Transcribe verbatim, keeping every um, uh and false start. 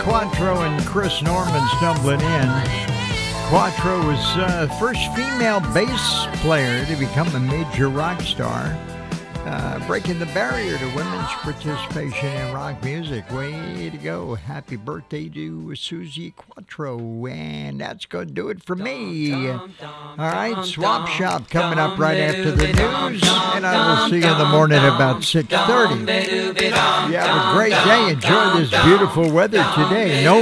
Quattro and Chris Norman stumbling in. Quattro was uh, the first female bass player to become a major rock star, uh, breaking the barrier to women's participation in rock music. Way to go. Happy birthday to Susie Quattro. And that's going to do it for me. All right, Swap Shop coming up right after the news. And I will see you in the morning about six thirty. You have a great day. Enjoy this beautiful weather today. No